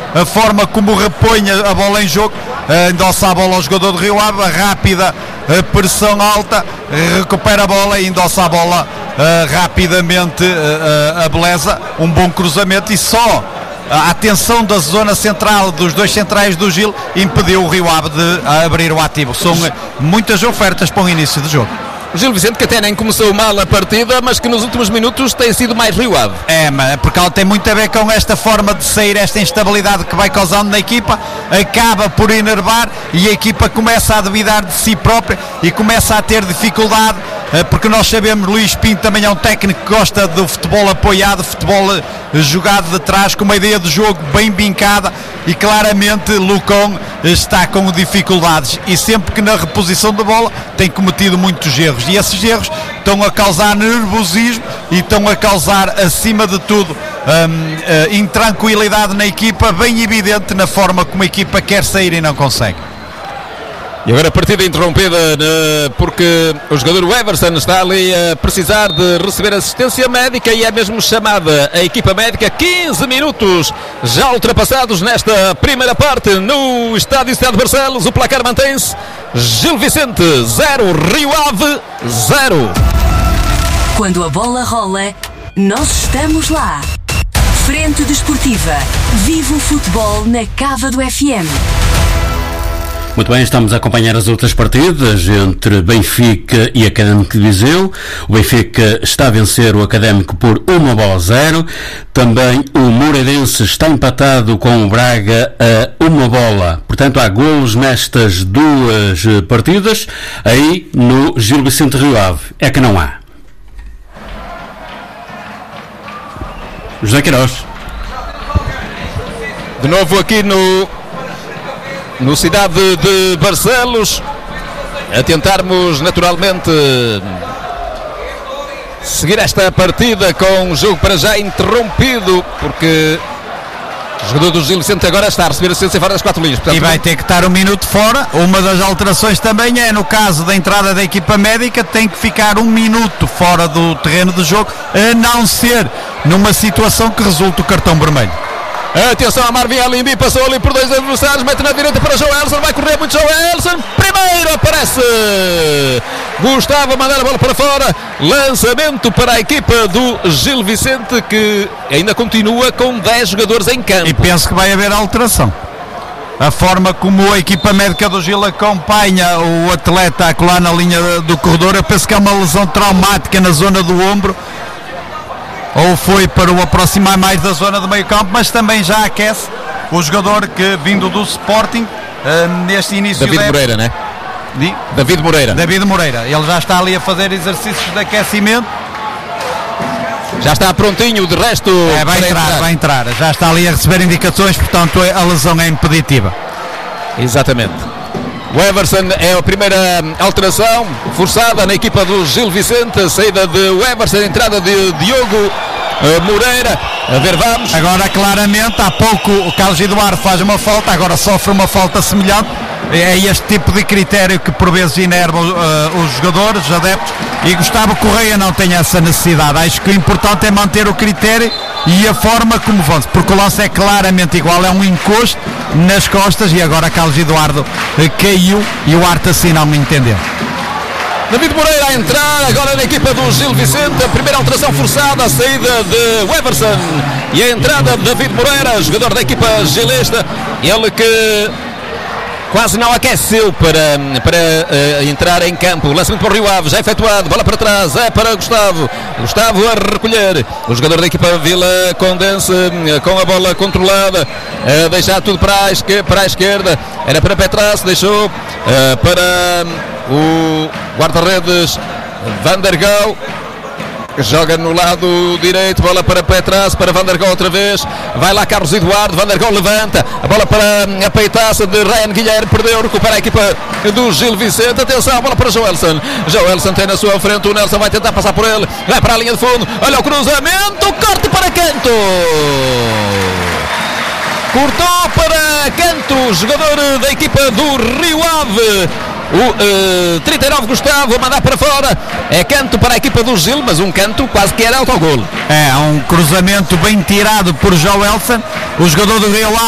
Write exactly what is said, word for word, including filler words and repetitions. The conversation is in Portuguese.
a forma como repõe a bola em jogo, endossa a bola ao jogador do Rio Ave, rápida, pressão alta, recupera a bola e endossa a bola rapidamente a beleza, um bom cruzamento, e só a atenção da zona central dos dois centrais do Gil impediu o Rio Ave de abrir o ativo. São muitas ofertas para o início do jogo. O Gil Vicente, que até nem começou mal a partida, mas que nos últimos minutos tem sido mais Rio Ave. É, mas porque ela tem muito a ver com esta forma de sair, esta instabilidade que vai causando na equipa, acaba por enervar e a equipa começa a duvidar de si própria e começa a ter dificuldade, porque nós sabemos, Luís Pinto também é um técnico que gosta do futebol apoiado, futebol jogado de trás, com uma ideia de jogo bem vincada, e claramente Lucão está com dificuldades, e sempre que na reposição da bola tem cometido muitos erros, e esses erros estão a causar nervosismo e estão a causar, acima de tudo, hum, uh, intranquilidade na equipa, bem evidente na forma como a equipa quer sair e não consegue. E agora a partida interrompida porque o jogador Everson está ali a precisar de receber assistência médica e é mesmo chamada a equipa médica. Quinze minutos já ultrapassados nesta primeira parte no Estádio Cidade de Barcelos. O placar mantém-se: Gil Vicente zero, Rio Ave zero. Quando a bola rola, nós estamos lá. Frente Desportiva, vive o futebol na Cava do F M. Muito bem, estamos a acompanhar as outras partidas entre Benfica e Académico de Viseu. O Benfica está a vencer o Académico por uma bola a zero. Também o Moreirense está empatado com o Braga a uma bola. Portanto, há golos nestas duas partidas. Aí no Gil Vicente Rio Ave é que não há. José Queiroz. De novo aqui no... no Cidade de Barcelos, a tentarmos naturalmente seguir esta partida com o jogo para já interrompido, porque o jogador do Gil Vicente agora está a receber assistência fora das quatro linhas. Portanto, e vai ter que estar um minuto fora. Uma das alterações também é, no caso da entrada da equipa médica, tem que ficar um minuto fora do terreno de jogo, a não ser numa situação que resulte o cartão vermelho. Atenção a Marvin Alimbi, passou ali por dois adversários, mete na direita para Joelson, vai correr muito Joelson, primeiro aparece Gustavo a mandar a bola para fora, lançamento para a equipa do Gil Vicente, que ainda continua com dez jogadores em campo. E penso que vai haver alteração. A forma como a equipa médica do Gil acompanha o atleta a colar na linha do corredor, eu penso que é uma lesão traumática na zona do ombro, ou foi para o aproximar mais da zona do meio campo, mas também já aquece o jogador que, vindo do Sporting, uh, neste início... David Moreira, né? De... David Moreira. David Moreira, ele já está ali a fazer exercícios de aquecimento. Já está prontinho, de resto... É, vai entrar, entrar, vai entrar, já está ali a receber indicações, portanto a lesão é impeditiva. Exatamente. O Everson é a primeira alteração forçada na equipa do Gil Vicente, a saída de Everson, a entrada de Diogo uh, Moreira. A ver, vamos. Agora claramente, há pouco o Carlos Eduardo faz uma falta, agora sofre uma falta semelhante. É este tipo de critério que por vezes inerva uh, os jogadores, os adeptos, e Gustavo Correia não tem essa necessidade. Acho que o importante é manter o critério e a forma como vão, porque o lance é claramente igual, é um encosto nas costas, e agora Carlos Eduardo uh, caiu e o Arte assim não me entendeu. David Moreira a entrar agora na equipa do Gil Vicente, a primeira alteração forçada, a saída de Everson e a entrada de David Moreira, jogador da equipa gilesta, ele que quase não aqueceu para, para uh, entrar em campo. Lançamento para o Rio Ave, já efetuado, bola para trás, é para Gustavo. Gustavo a recolher. O jogador da equipa Vila Condense uh, com a bola controlada, a uh, deixar tudo para a, esquer- para a esquerda. Era para Petras, deixou uh, para um, o guarda-redes Vandergal. Joga no lado direito, bola para Petras, para Vandergal outra vez, vai lá Carlos Eduardo, Vandergal levanta, a bola para a peitaça de Ryan Guilherme, perdeu, recupera a equipa do Gil Vicente, atenção, a bola para Joelson, Joelson tem na sua frente, o Nelson vai tentar passar por ele, vai para a linha de fundo, olha o cruzamento, corte para canto, cortou para canto, jogador da equipa do Rio Ave. O uh, trinta e nove Gustavo a mandar para fora, é canto para a equipa do Gil, mas um canto quase que era autogolo. É, um cruzamento bem tirado por Joelson, o jogador do Rio